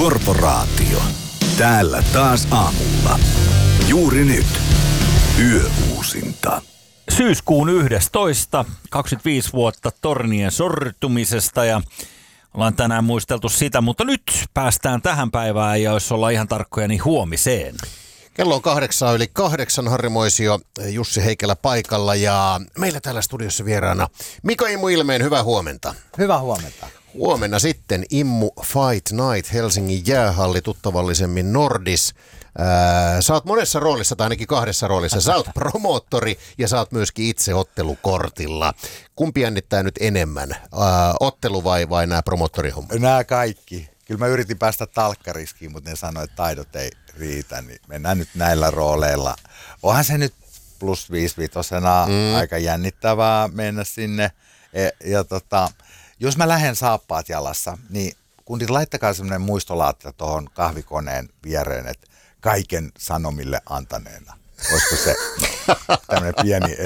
Korporaatio. Täällä taas aamulla. Juuri nyt. Yöuusinta. Syyskuun 11. 25 vuotta tornien sortumisesta ja ollaan tänään muisteltu sitä, mutta nyt päästään tähän päivään ja jos ollaan ihan tarkkoja, niin huomiseen. Kello on 8:08, Harri Moisio, Jussi Heikelä paikalla ja meillä täällä studiossa vieraana Mika Immu Ilmeen, hyvää huomenta. Hyvää huomenta. Huomenna sitten Immu Fight Night, Helsingin jäähalli, tuttavallisemmin Nordis. Sä oot monessa roolissa tai ainakin kahdessa roolissa. Sä oot promoottori ja sä oot myöskin itse ottelukortilla. Kumpi jännittää nyt enemmän, ottelu vai nämä promoottorihommat? Nämä kaikki. Kyllä mä yritin päästä talkkariskiin, mutta ne sanoi, että taidot ei riitä, niin mennään nyt näillä rooleilla. Onhan se nyt plus 5-vitosena aika jännittävää mennä sinne. Jos mä lähden saappaat jalassa, niin kundit laittakaa semmoinen muistolaatta tuohon kahvikoneen viereen, että kaiken sanomille antaneena. Olisiko se tämmöinen pieni